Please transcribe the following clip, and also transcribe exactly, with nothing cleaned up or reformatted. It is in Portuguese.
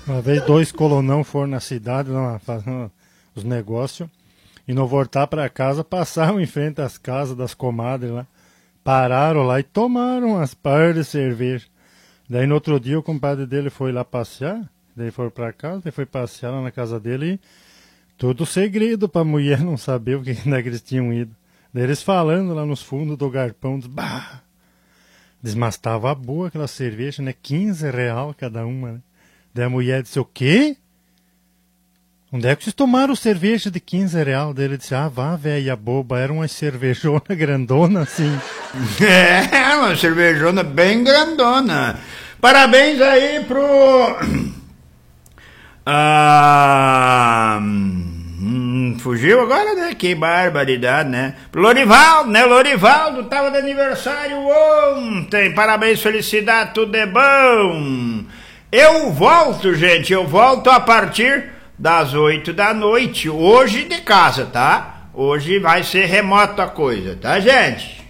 Uma vez dois colonão foram na cidade lá, fazendo os negócios e não voltar para casa, passaram em frente às casas das comadres lá, pararam lá e tomaram umas par de cerveja. Daí no outro dia o compadre dele foi lá passear, daí foram para casa, daí foi passear lá na casa dele e tudo segredo para a mulher não saber o que ainda que eles tinham ido. Daí eles falando lá nos fundos do galpão, diz, bah, desmastava boa aquela cerveja, né? quinze real cada uma, né? Daí a mulher disse, o quê? Onde é que vocês tomaram cerveja de quinze real? Daí ele disse, ah, vá, velha boba, era uma cervejona grandona assim. É, uma cervejona bem grandona. Parabéns aí pro... Ah, hum, fugiu agora, né? Que barbaridade, né? Pro Lorivaldo, né? Lorivaldo tava de aniversário ontem. Parabéns, felicidade, tudo é bom. Eu volto, gente, eu volto a partir das oito da noite, hoje de casa, tá? Hoje vai ser remota a coisa, tá, gente?